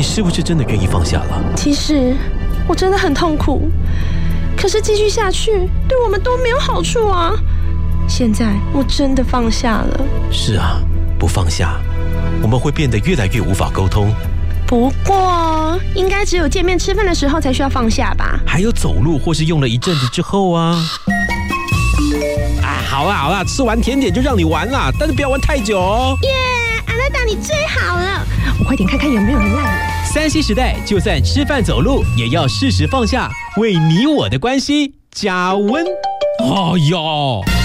你是不是真的愿意放下了？ 其实我真的很痛苦，可是继续下去对我们都没有好处啊。现在我真的放下了。 是啊，不放下，我们会变得越来越无法沟通。 不过应该只有见面吃饭的时候才需要放下吧？ 还有走路或是用了一阵子之后啊。好啦，吃完甜点就让你玩啦，但是不要玩太久哦。 耶，阿拉达你最好了，我快点看看有没有人赖我。 3C 时代，就算吃饭走路也要适时放下，为你我的关系加温。哎呦！